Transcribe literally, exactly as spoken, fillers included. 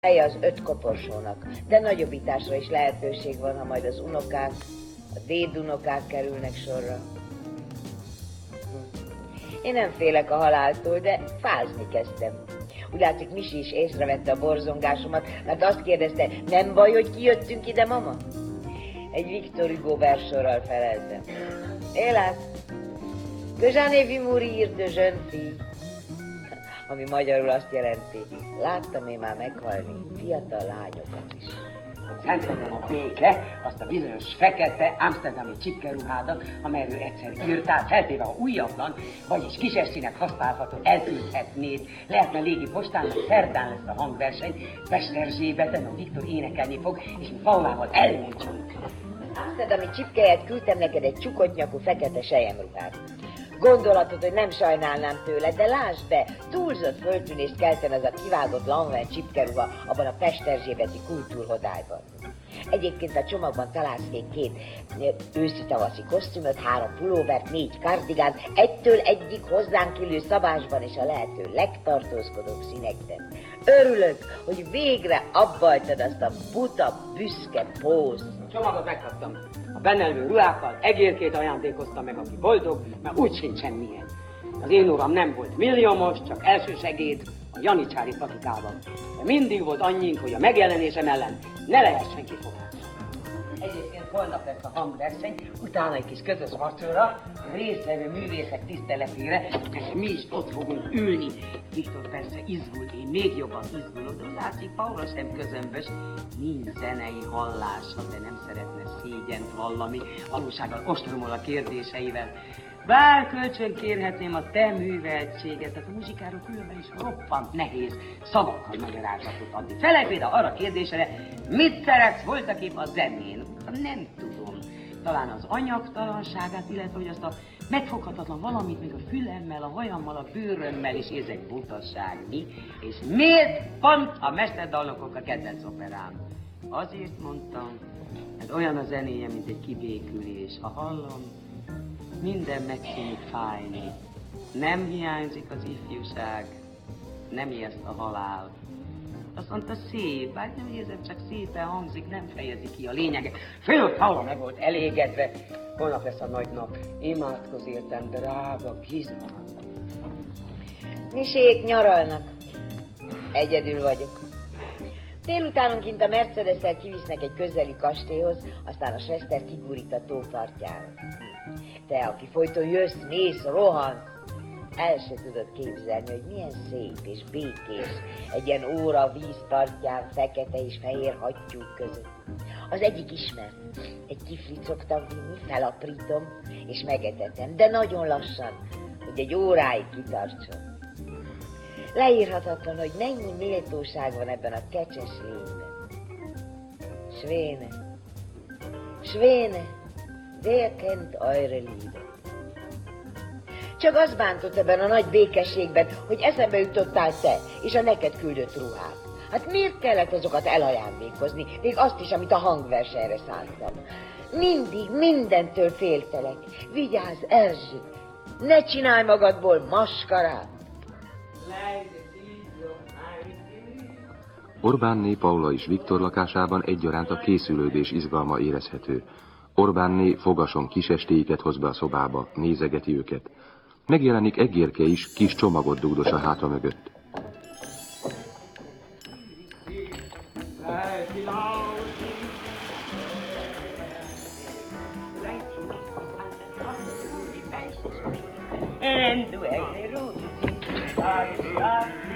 Helye az öt koporsónak, de nagyobbításra is lehetőség van, ha majd az unokák, a dédunokák kerülnek sorra. Én nem félek a haláltól, de fázni kezdtem. Úgy látszik, Misi is észrevette a borzongásomat, mert azt kérdezte, nem baj, hogy kijöttünk ide, mama? Egy Victor Hugo verssorral feleltem. Hélas, que j'en ai vu mourir de jeune fille. Ami magyarul azt jelenti, láttam én már meghalni fiatal lányokat is. Szenvedem a béke, azt a bizonyos fekete amsterdami csipkeruhádat, amelyről egyszer írtál, feltéve ha újabban, vagyis kisestinek használható, elküldhetnéd. Lehetne légi postán, hogy szerdán lesz a hangverseny, Pesterzsébeten a Viktor énekelni fog, és mi Paulával elmúlcsunk. Amsterdami csipkelyet küldtem neked egy csukott nyakú fekete selyemruhát. Gondolatod, hogy nem sajnálnám tőle, de lásd be, túlzott föltűnést kelten az a kivágott Lanvin csipkeruha abban a pesterzsébeti kultúrhodályban. Egyébként a csomagban találsz még két őszi-tavaszi kosztümöt, három pulóvert, négy kardigánt, egytől egyik hozzánk illő szabásban és a lehető legtartózkodóbb színekben. Örülök, hogy végre abbahagytad azt a buta, büszke pózt. A csomagot megkaptam. A benne levő ruhákkal egérkét ajándékoztam meg, aki boldog, mert úgy sincsen milyen. Az én uram nem volt milliómos, csak elsősegéd a janicsári patikával. De mindig volt annyink, hogy a megjelenésem ellen ne lehessen kifogás. Egyébként holnap lesz a hangverseny, utána egy kis közös vacsora, a résztvevő művészek tiszteletére, és mi is ott fogunk ülni. Viktor persze izgul, én még jobban izgulok, de látszik, Paula sem közömbös. Nincs zenei hallása, de nem szeretne szégyent vallani, valósággal ostromol a kérdéseivel. Bár kölcsön kérhetném a te műveltséget, tehát a muzsikáról különben is roppant nehéz szavakkal magyarázatot adni. Felek arra a kérdésre, mit szeretsz voltaképp a zenén? Nem tudom. Talán az anyagtalanságát, illetve hogy azt a megfoghatatlan valamit, még a fülemmel, a hajammal, a bőrömmel is érzek butasság, mi? És miért pont a mesterdalnokok a kedvenc operám? Azért mondtam, ez olyan a zenéje, mint egy kibékülés. Ha hallom, minden megszűnik fájni. Nem hiányzik az ifjúság, nem ijeszt a halál. Azt mondta, szép, bár nem érzem, csak szépen hangzik, nem fejezi ki a lényeget. Főleg Paula meg volt elégedve. Holnap lesz a nagy nap. Imádkozz értem, drága Giza. Misék nyaralnak. Egyedül vagyok. Délutánonként a Mercedes-szel kivisznek egy közeli kastélyhoz, aztán a Schwester kigurít a tópartjára. Te, aki folyton jössz, mész, rohansz, el se tudod képzelni, hogy milyen szép és békés egy ilyen óra vízpartján, fekete és fehér hattyúk között. Az egyik ismert, egy kiflit szoktam vinni, felaprítom és megetetem, de nagyon lassan, hogy egy óráig kitartson. Leírhatatlan, hogy mennyi méltóság van ebben a kecses lényben. Schwäne, Schwäne, wer kennt eure Liebe? Csak az bántott ebben a nagy békességben, hogy eszembe jutottál te, és a neked küldött ruhák. Hát miért kellett azokat elajándékozni, még azt is, amit a hangversenyre szántam? Mindig, mindentől féltelek. Vigyázz, Erzsi, ne csinálj magadból maskarát! Orbánné, Paula és Viktor lakásában egyaránt a készülődés izgalma érezhető. Orbánné fogason kisestéiket hoz be a szobába, nézegeti őket. Megjelenik Egérke is, kis csomagot dugdos a háta mögött. And